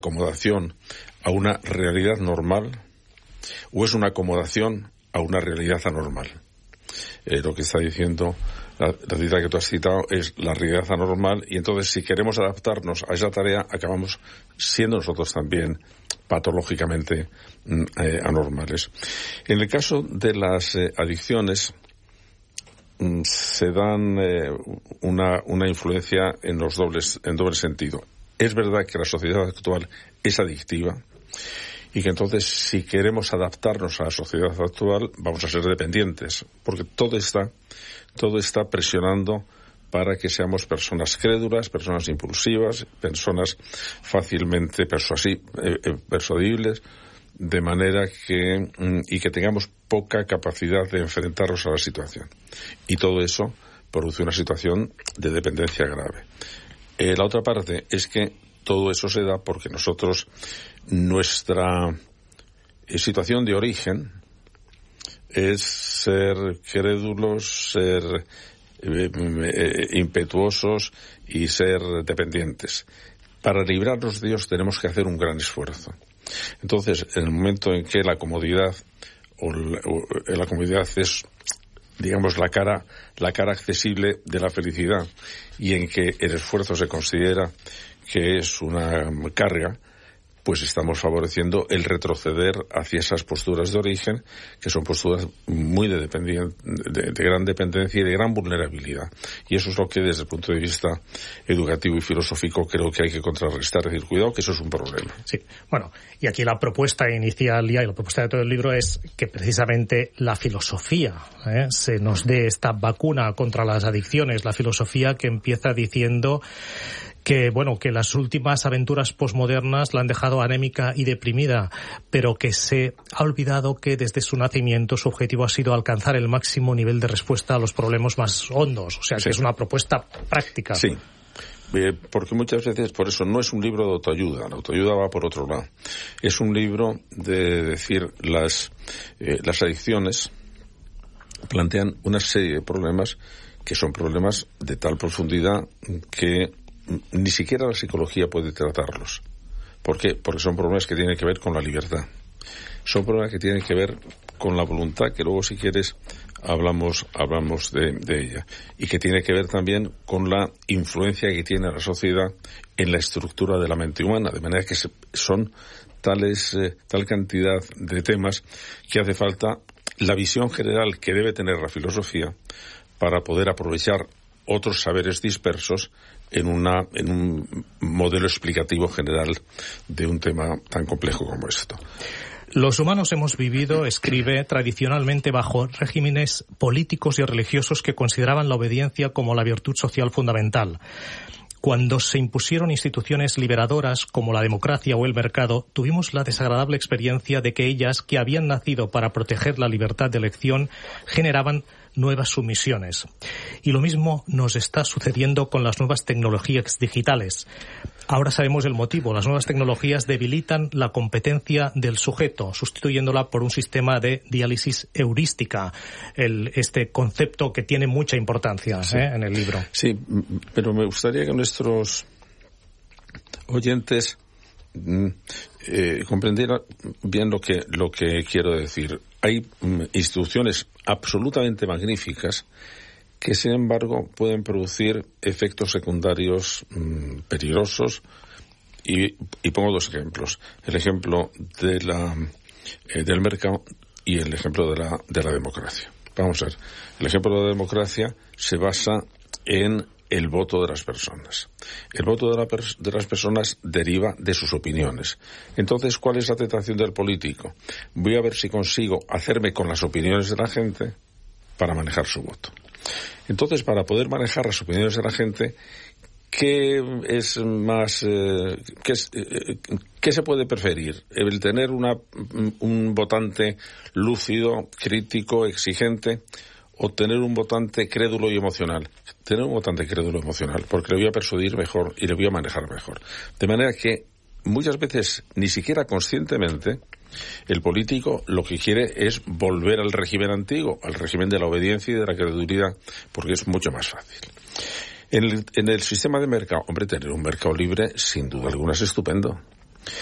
acomodación a una realidad normal o es una acomodación a una realidad anormal. Lo que está diciendo la cita que tú has citado es la realidad anormal, y entonces si queremos adaptarnos a esa tarea acabamos siendo nosotros también patológicamente anormales. En el caso de las adicciones se dan una influencia en doble sentido. Es verdad que la sociedad actual es adictiva y que entonces si queremos adaptarnos a la sociedad actual vamos a ser dependientes, porque todo está presionando para que seamos personas crédulas, personas impulsivas, personas fácilmente persuadibles, de manera que tengamos poca capacidad de enfrentarnos a la situación. Y todo eso produce una situación de dependencia grave. La otra parte es que todo eso se da porque nosotros, nuestra situación de origen es ser crédulos, ser impetuosos y ser dependientes. Para librarnos de Dios tenemos que hacer un gran esfuerzo. Entonces, en el momento en que la comodidad la comodidad es, digamos, la cara accesible de la felicidad, y en que el esfuerzo se considera que es una carga, pues estamos favoreciendo el retroceder hacia esas posturas de origen, que son posturas muy de gran dependencia y de gran vulnerabilidad. Y eso es lo que desde el punto de vista educativo y filosófico creo que hay que contrarrestar, decir, cuidado, que eso es un problema. Sí, bueno, y aquí la propuesta inicial y la propuesta de todo el libro es que precisamente la filosofía se nos dé esta vacuna contra las adicciones, la filosofía que empieza diciendo que las últimas aventuras posmodernas la han dejado anémica y deprimida, pero que se ha olvidado que desde su nacimiento su objetivo ha sido alcanzar el máximo nivel de respuesta a los problemas más hondos. O sea, que es una propuesta práctica. Sí, porque muchas veces, por eso, no es un libro de autoayuda. La autoayuda va por otro lado. Es un libro de decir, las adicciones plantean una serie de problemas que son problemas de tal profundidad que ni siquiera la psicología puede tratarlos. ¿Por qué? Porque son problemas que tienen que ver con la libertad. Son problemas que tienen que ver con la voluntad, que luego, si quieres, hablamos de ella. Y que tiene que ver también con la influencia que tiene la sociedad en la estructura de la mente humana. De manera que son tal cantidad de temas que hace falta la visión general que debe tener la filosofía para poder aprovechar otros saberes dispersos en un modelo explicativo general de un tema tan complejo como esto. Los humanos hemos vivido, escribe, tradicionalmente bajo regímenes políticos y religiosos que consideraban la obediencia como la virtud social fundamental. Cuando se impusieron instituciones liberadoras como la democracia o el mercado, tuvimos la desagradable experiencia de que ellas, que habían nacido para proteger la libertad de elección, generaban nuevas sumisiones. Y lo mismo nos está sucediendo con las nuevas tecnologías digitales. Ahora sabemos el motivo. Las nuevas tecnologías debilitan la competencia del sujeto, sustituyéndola por un sistema de diálisis heurística. Este concepto que tiene mucha importancia en el libro. Sí, pero me gustaría que nuestros oyentes comprendieran bien lo que quiero decir. Hay instituciones absolutamente magníficas que, sin embargo, pueden producir efectos secundarios peligrosos, y pongo dos ejemplos. El ejemplo del mercado y el ejemplo de la democracia. Vamos a ver. El ejemplo de la democracia se basa en el voto de las personas. El voto de las personas deriva de sus opiniones. Entonces, ¿cuál es la tentación del político? Voy a ver si consigo hacerme con las opiniones de la gente para manejar su voto. Entonces, para poder manejar las opiniones de la gente, ¿qué es más? ¿Qué se puede preferir? ¿El tener un votante lúcido, crítico, exigente, o tener un votante crédulo y emocional? Tener un votante crédulo y emocional, porque le voy a persuadir mejor y le voy a manejar mejor. De manera que muchas veces, ni siquiera conscientemente, el político lo que quiere es volver al régimen antiguo, al régimen de la obediencia y de la credulidad, porque es mucho más fácil. En el sistema de mercado, tener un mercado libre, sin duda alguna, es estupendo.